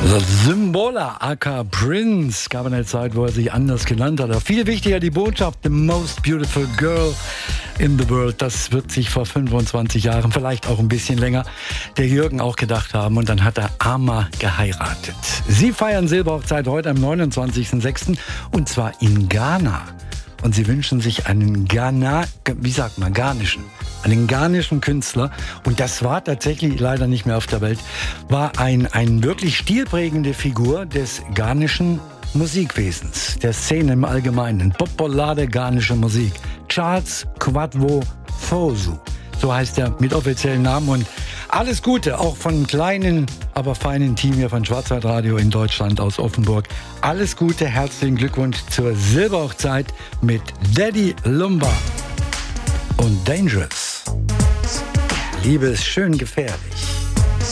Also Symbola, aka Prince, gab eine Zeit, wo er sich anders genannt hat. Aber viel wichtiger die Botschaft, the most beautiful girl in the world. Das wird sich vor 25 Jahren, vielleicht auch ein bisschen länger, der Jürgen auch gedacht haben. Und dann hat er Ama geheiratet. Sie feiern Silberhochzeit heute am 29.06. und zwar in Ghana. Und sie wünschen sich einen ghanischen Künstler. Und das war tatsächlich leider nicht mehr auf der Welt, war ein wirklich stilprägende Figur des ghanischen Musikwesens, der Szene im Allgemeinen. Popolare ghanische Musik. Charles Kwadwo Fosu. So heißt er mit offiziellen Namen. Und alles Gute, auch von kleinen, aber feinen Team hier von Schwarzwaldradio in Deutschland aus Offenburg. Alles Gute, herzlichen Glückwunsch zur Silberhochzeit mit Daddy Lumba und Dangerous. Liebe ist schön gefährlich.